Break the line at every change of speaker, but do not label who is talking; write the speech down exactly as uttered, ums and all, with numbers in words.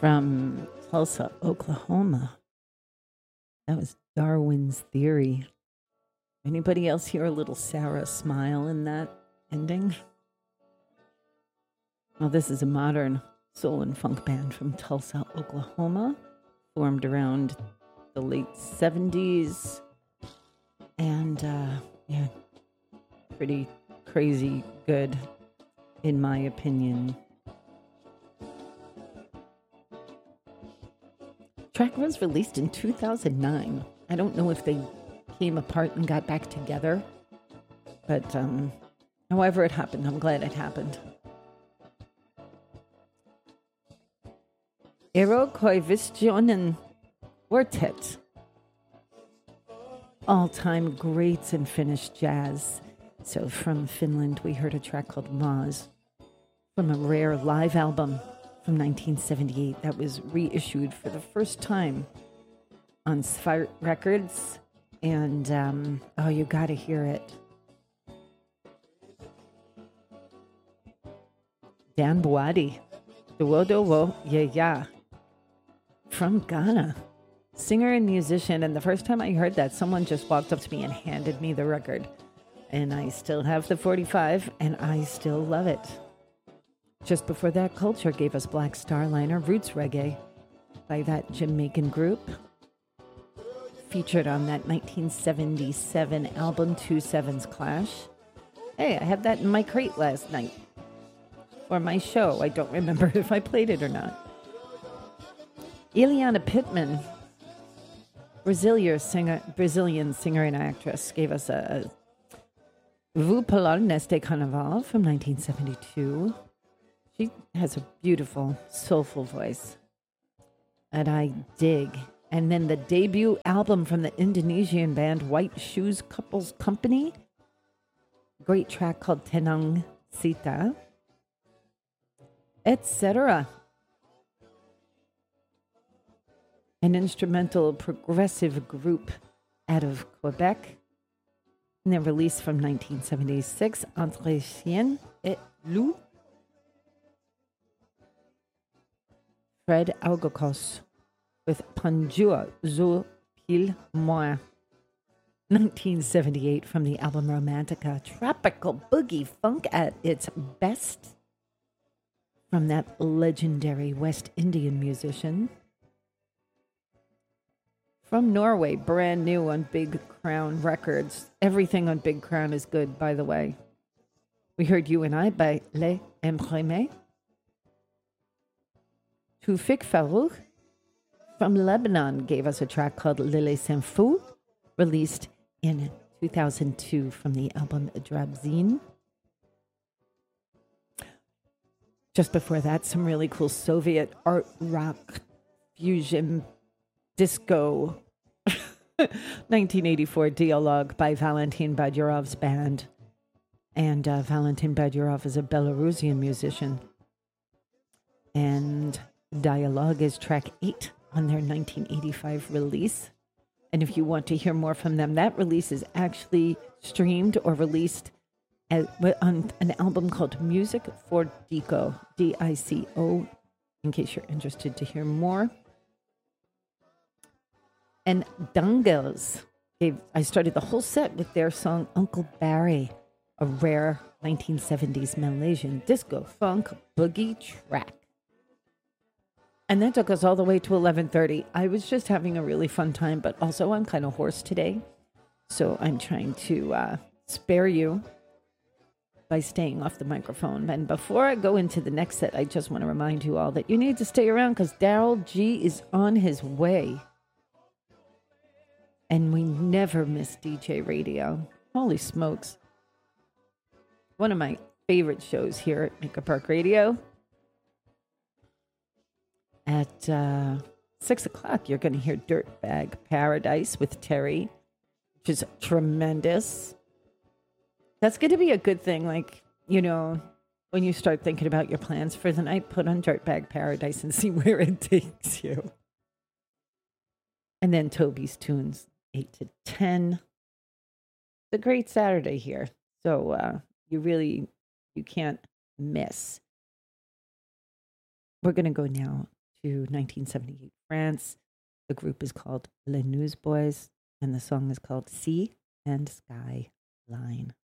From Tulsa, Oklahoma. That was Darwin's Theory. Anybody else hear a little Sarah smile in that ending? Well, this is a modern soul and funk band from Tulsa, Oklahoma, formed around the late seventies. And, uh, yeah, pretty crazy good, in my opinion. Track was released in two thousand nine. I don't know if they came apart and got back together, but um, however it happened, I'm glad it happened. Eurovisionen Quartet. All-time greats in Finnish jazz. So from Finland, we heard a track called Maz from a rare live album from nineteen seventy-eight that was reissued for the first time on Svart Records. And, um, oh, you got to hear it. Dan Boadi. Dowo Dowo, yeah, yeah. From Ghana. Singer and musician. And the first time I heard that, someone just walked up to me and handed me the record. And I still have the forty-five, and I still love it. Just before that, Culture gave us Black Starliner, Roots Reggae, by that Jamaican group. Featured on that nineteen seventy-seven album, Two Sevens Clash. Hey, I had that in my crate last night. For my show. I don't remember if I played it or not. Ileana Pittman, Brazilian singer, Brazilian singer and actress, gave us a Vous parlez neste carnaval from nineteen seventy-two. She has a beautiful, soulful voice that I dig. And then the debut album from the Indonesian band White Shoes Couples Company. Great track called Tenang Sita, et cetera. An instrumental progressive group out of Quebec. And then released from nineteen seventy-six, Entre Chien et Loup. Fred Augukos with Panjua Zo Pile Moi. nineteen seventy-eight from the album Romantica. Tropical boogie funk at its best. From that legendary West Indian musician. From Norway, brand new on Big Crown Records. Everything on Big Crown is good, by the way. We heard You and I by Les Imprimés. Tufik Farouk from Lebanon gave us a track called Lele Senfou, released in two thousand two from the album Drabzine. Just before that, some really cool Soviet art rock fusion disco. nineteen eighty-four Dialogue by Valentin Badyurov's band. And uh, Valentin Badyurov is a Belarusian musician. And Dialogue is track eight on their nineteen eighty-five release. And if you want to hear more from them, that release is actually streamed or released as, on an album called Music for Dico, D I C O, in case you're interested to hear more. And Dangles gave, I started the whole set with their song Uncle Barry, a rare nineteen seventies Malaysian disco funk boogie track. And that took us all the way to eleven thirty. I was just having a really fun time, but also I'm kind of hoarse today. So I'm trying to uh, spare you by staying off the microphone. And before I go into the next set, I just want to remind you all that you need to stay around because Daryl G is on his way. And we never miss D J Radio. Holy smokes. One of my favorite shows here at Maker Park Radio. At uh, six o'clock, you're going to hear Dirtbag Paradise with Terry, which is tremendous. That's going to be a good thing. Like, you know, when you start thinking about your plans for the night, put on Dirtbag Paradise and see where it takes you. And then Toby's Tunes, eight to ten. It's a great Saturday here. So uh, you really, you can't miss. We're going to go now to nineteen seventy-eight France. The group is called Les Newsboys, and the song is called Sea and Sky Line.